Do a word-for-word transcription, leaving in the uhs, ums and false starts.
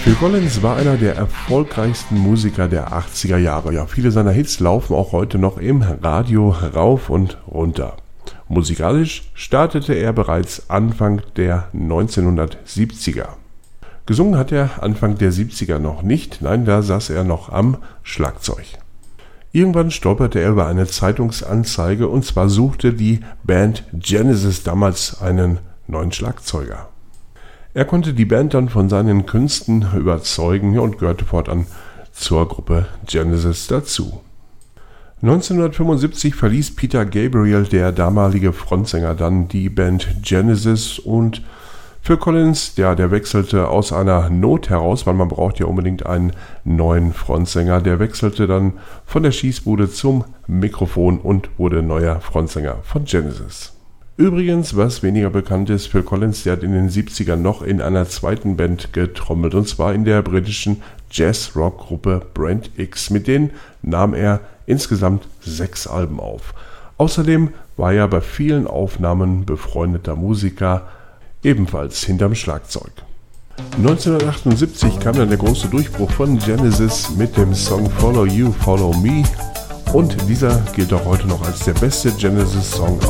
Phil Collins war einer der erfolgreichsten Musiker der achtziger Jahre. Ja, viele seiner Hits laufen auch heute noch im Radio rauf und runter. Musikalisch startete er bereits Anfang der neunzehnhundertsiebziger. Gesungen hat er Anfang der siebziger noch nicht, nein, da saß er noch am Schlagzeug. Irgendwann stolperte er über eine Zeitungsanzeige und zwar suchte die Band Genesis damals einen neuen Schlagzeuger. Er konnte die Band dann von seinen Künsten überzeugen und gehörte fortan zur Gruppe Genesis dazu. neunzehnhundertfünfundsiebzig verließ Peter Gabriel, der damalige Frontsänger, dann die Band Genesis und Phil Collins, ja, der wechselte aus einer Not heraus, weil man braucht ja unbedingt einen neuen Frontsänger, der wechselte dann von der Schießbude zum Mikrofon und wurde neuer Frontsänger von Genesis. Übrigens, was weniger bekannt ist, Phil Collins, der hat in den siebzigern noch in einer zweiten Band getrommelt, und zwar in der britischen Jazz-Rock-Gruppe Brand X. Mit denen nahm er insgesamt sechs Alben auf. Außerdem war er bei vielen Aufnahmen befreundeter Musiker, ebenfalls hinterm Schlagzeug. neunzehnhundertachtundsiebzig kam dann der große Durchbruch von Genesis mit dem Song Follow You, Follow Me, und dieser gilt auch heute noch als der beste Genesis-Song